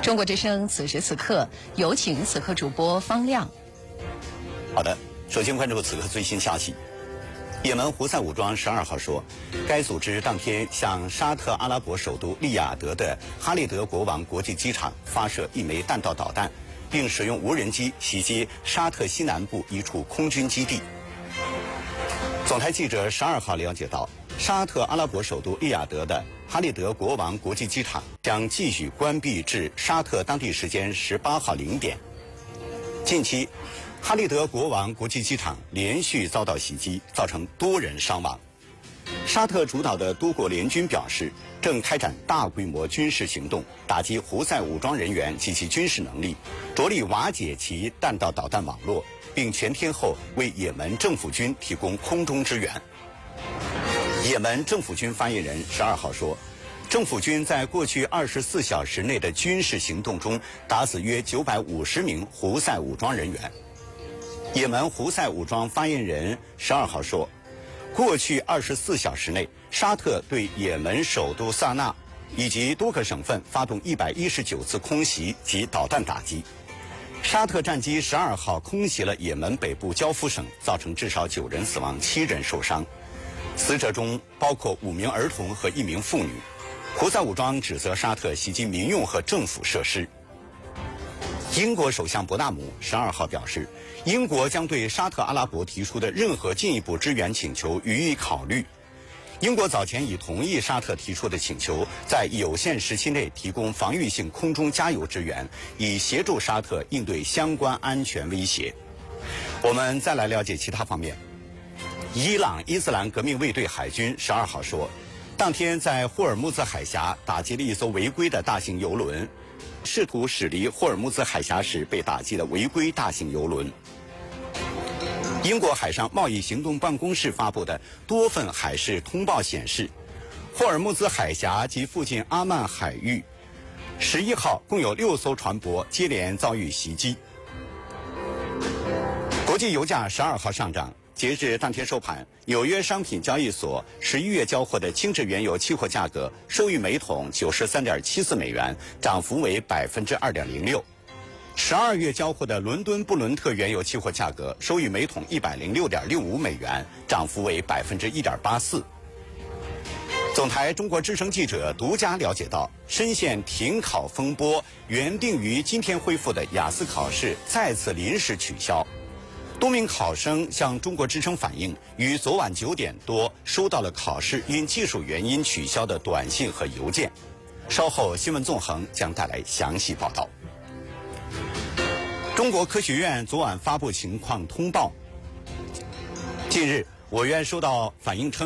中国之声此时此刻，有请此刻主播方亮。 好的，首先关注此刻最新消息。也门胡塞武装12号说，该组织当天向沙特阿拉伯首都利雅得的哈利德国王国际机场发射1枚弹道导弹，并使用无人机袭击沙特西南部一处空军基地。总台记者12号了解到，沙特阿拉伯首都利雅得的哈利德国王国际机场将继续关闭至沙特当地时间18号0点。近期，哈利德国王国际机场连续遭到袭击，造成多人伤亡。沙特主导的多国联军表示，正开展大规模军事行动，打击胡塞武装人员及其军事能力，着力瓦解其弹道导弹网络，并全天候为也门政府军提供空中支援。也门政府军发言人12号说，政府军在过去24小时内的军事行动中打死约950名胡塞武装人员。也门胡塞武装发言人12号说，过去24小时内，沙特对也门首都萨那以及多个省份发动119次空袭及导弹打击。沙特战机12号空袭了也门北部焦夫省，造成至少9人死亡，7人受伤，死者中包括5名儿童和1名妇女。胡塞武装指责沙特袭击民用和政府设施。英国首相伯纳姆12号表示，英国将对沙特阿拉伯提出的任何进一步支援请求予以考虑。英国早前已同意沙特提出的请求，在有限时期内提供防御性空中加油支援，以协助沙特应对相关安全威胁。我们再来了解其他方面。伊朗伊斯兰革命卫队海军12号说，当天在霍尔木兹海峡打击了一艘违规的大型油轮，试图驶离霍尔木兹海峡时被打击的违规大型油轮。英国海上贸易行动办公室发布的多份海事通报显示，霍尔木兹海峡及附近阿曼海域11号共有6艘船舶接连遭遇袭击。国际油价12号上涨，截至当天收盘，纽约商品交易所11月交货的轻质原油期货价格收于每桶93.74美元，涨幅为 2.06%。12月交货的伦敦布伦特原油期货价格收于每桶106.65美元，涨幅为 1.84%。总台中国之声记者独家了解到，深陷停考风波，原定于今天恢复的雅思考试再次临时取消。多名考生向中国之声反映，于昨晚9点多收到了考试因技术原因取消的短信和邮件。稍后新闻纵横将带来详细报道。中国科学院昨晚发布情况通报，近日我院收到反映称，